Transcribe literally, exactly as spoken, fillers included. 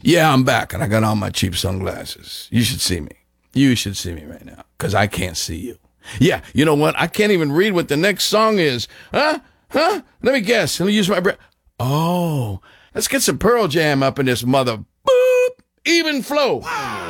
Yeah, I'm back, and I got on my cheap sunglasses. You should see me. You should see me right now, because I can't see you. Yeah, you know what? I can't even read what the next song is. Huh? Huh? Let me guess. Let me use my brain. Oh, let's get some Pearl Jam up in this mother. Boop! Even flow. Wow.